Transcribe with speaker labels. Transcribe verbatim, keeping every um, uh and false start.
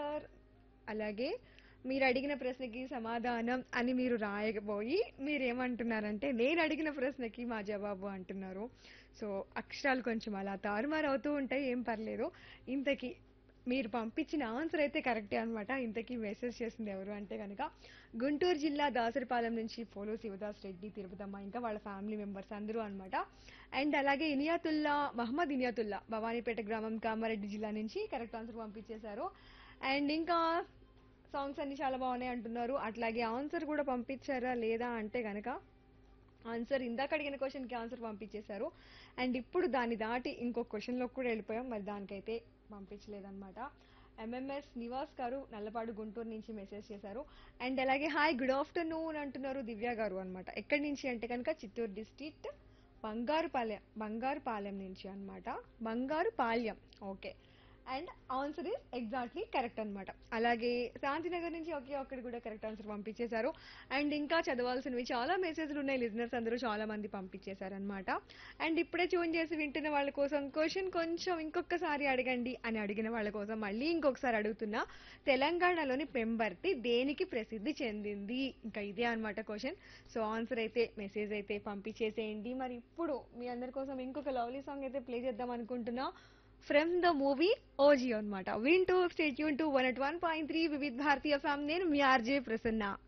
Speaker 1: Answer అలాగే మీరు అడిగిన ప్రశ్నకి సమాధానం అని మీరు రాయకపోయి మీరేమంటున్నారంటే నేను అడిగిన ప్రశ్నకి మా జవాబు అంటున్నారు. సో అక్షరాలు కొంచెం అలా తారుమారు అవుతూ ఉంటాయి, ఏం పర్లేదు. ఇంతకీ మీరు పంపించిన ఆన్సర్ అయితే కరెక్టే అన్నమాట. ఇంతకీ మెసేజ్ చేసింది ఎవరు అంటే కనుక గుంటూరు జిల్లా దాసరిపాలెం నుంచి పోలో శివదాస్ రెడ్డి, తిరుపతమ్మ ఇంకా వాళ్ళ ఫ్యామిలీ మెంబర్స్ అందరూ అన్నమాట. అండ్ అలాగే ఇనియాతుల్లా మహమ్మద్ ఇనియాతుల్లా భవానీపేట గ్రామం కామారెడ్డి జిల్లా నుంచి కరెక్ట్ ఆన్సర్ పంపించేశారు. అండ్ ఇంకా సాంగ్స్ అన్ని చాలా బాగున్నాయి అంటున్నారు. అట్లాగే ఆన్సర్ కూడా పంపించారా లేదా అంటే గనక ఆన్సర్ ఇందాక అడిగిన క్వశ్చన్ కి ఆన్సర్ పంపించేశారు. అండ్ ఇప్పుడు దాన్ని దాటి ఇంకో క్వశ్చన్ లోకి కూడా వెళ్ళిపోయాం. మరి దానికైతే పంపించలేదన్నమాట. ఎంఎంఎస్ నివాస్ గారు నల్లపాడు గుంటూరు నుంచి మెసేజ్ చేశారు. అండ్ అలాగే హాయ్ గుడ్ ఆఫ్టర్నూన్ అంటున్నారు దివ్య గారు అన్నమాట. ఎక్కడి నుంచి అంటే కనుక చిత్తూరు డిస్ట్రిక్ట్ బంగారుపాలెం బంగారుపాలెం నుంచి అన్నమాట. Bangarupalem okay. And answer is exactly correct అన్నమాట. అలాగే శాంతినగర్ నుంచి ఒకే ఒక్కటి కూడా కరెక్ట్ ఆన్సర్ పంపించేశారు. అండ్ ఇంకా చదవాల్సినవి చాలా మెసేజ్లు ఉన్నాయి, లిజనర్స్ అందరూ చాలా మంది పంపించేశారనమాట. అండ్ ఇప్పుడే ట్యూన్ చేసి వింటున్న వాళ్ళ కోసం క్వశ్చన్ కొంచెం ఇంకొకసారి అడగండి అని అడిగిన వాళ్ళ కోసం మళ్ళీ ఇంకొకసారి అడుగుతున్నా. తెలంగాణలోని పెంబర్తి దేనికి ప్రసిద్ధి చెందింది? ఇంకా ఇదే అన్నమాట క్వశ్చన్. సో ఆన్సర్ అయితే మెసేజ్ అయితే పంపించేసేయండి. మరి ఇప్పుడు మీ అందరి కోసం ఇంకొక లవ్లీ సాంగ్ అయితే ప్లే చేద్దాం అనుకుంటున్నా. ఫ్రమ్ ద మూవీ ఓజీ అన్నమాట. వింటూ stay tune to one at one point three Vividh భారతీయ ఫ్యామ్. నేను మీ ఆర్జే ప్రసన్న.